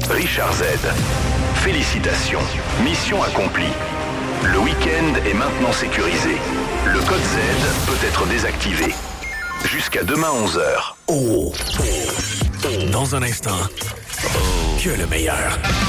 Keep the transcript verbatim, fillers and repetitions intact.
Richard Z. Félicitations. Mission accomplie. Le week-end est maintenant sécurisé. Le code Z peut être désactivé. Jusqu'à demain onze heures. Oh. Dans un instant, que le meilleur.